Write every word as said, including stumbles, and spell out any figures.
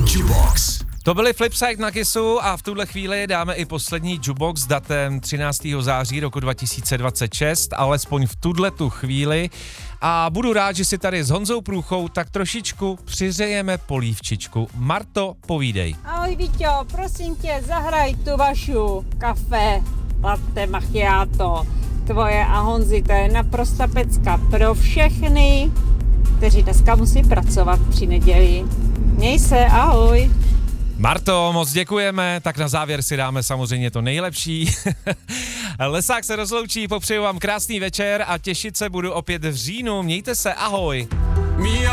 Jubox. To byly Flipside na Kissu a v tuhle chvíli dáme i poslední Jubox s datem třináctého září roku dva tisíce dvacet šest, alespoň v tuhle tu chvíli. A budu rád, že si tady s Honzou Průchou tak trošičku přiřejeme polívčičku. Marto, povídej. Ahoj Víťo, prosím tě, zahraj tu vašu kafe, latte macchiato, tvoje a Honzi, to je naprosta pecka pro všechny, kteří dneska musí pracovat při neděli. Měj se, ahoj. Marto, moc děkujeme, tak na závěr si dáme samozřejmě to nejlepší. Lesák se rozloučí, popřeju vám krásný večer a těšit se budu opět v říjnu. Mějte se, ahoj.